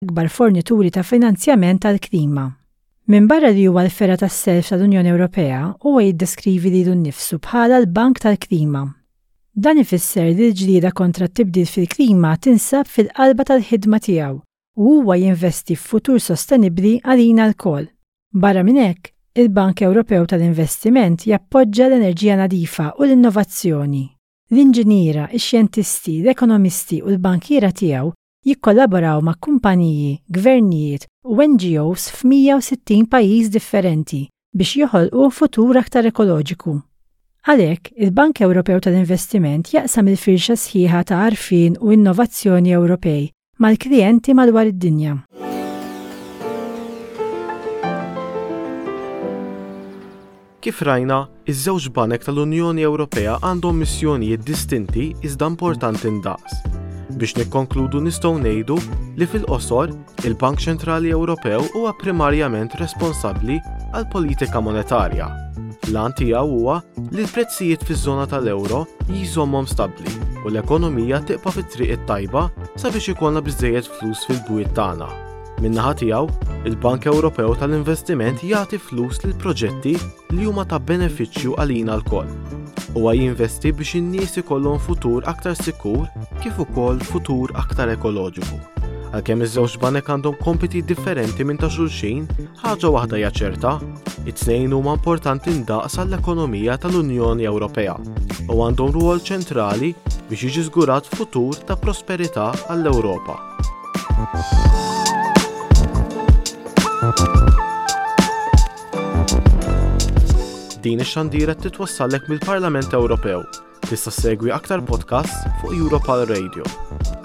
akbar fornituri ta' finanzjament tal-klima. Minn barra li huwa l-fera tas-self tal-Unjoni Ewropea, huwa jiddeskrivi lilu nnifsu bħala l-Bank tal-Klima. Dan ifisser li l-ġlieda kontra t-tibdil fil-klima tinsab fil-qalba tal-ħidma tiegħu u huwa jinvesti f'futur sostenibbli għalina l-koll. Barra minn hekk, il-Bank Ewropew tal-Investiment jappoġġa l-enerġija nadifa u l-innovazzjoni. L-inġiniera, ix-xjentisti, l-ekonomisti u l-bankiera tiegħu jikkollaboraw ma' kumpaniji, gvernijiet u NGOs f'160 pajjiż differenti biex joħolqu futur aktar ekoloġiku. Għalhekk, il-Bank Ewropew tal-Investiment jaqsam il-firxa sħiħa ta' għarfien u innovazzjoni Ewropej mal-klijenti madwar id-dinja. Kif rajna, iż-żewġ banek tal-Unjoni Ewropea għandhom missjonijiet distinti iżda importanti ndaqs. Biex nikkonkludu nistgħu ngħidu li fil-qosor il-Bank Ċentrali Ewropew huwa primarjament responsabbli għall politika monetarja. L-għan tiegħu huwa li l-prezzijiet fiż-żona tal-ewro jiżommhom stabbli u l-ekonomija tibqa' fit-triq it-tajba sabiex ikollna biżżejjed flus fil-bwiet tagħna. Min-naħa tiegħu, il-Bank Ewropew tal-Investiment jagħti flus lil proġetti li huma ta' benefiċċju għalina l-koll. Huwa jinvesti biex in-nies ikollhom futur aktar sikur kif ukoll futur aktar ekoloġiku. Għalkemm iż-żewġ banek għandhom kompiti differenti minn ta' xulxin, ħaġa waħda hija ċerta, it-tnejn huma importanti ndaqs għall-ekonomija tal-Unjoni Ewropea u għandhom rwol ċentrali biex jiġi żgurat futur ta' prosperità għall-Ewropa. Din ix-xandira titwassallek mill-Parlament Ewropew. Tista' segwi aktar podcasts fuq Europal Radio.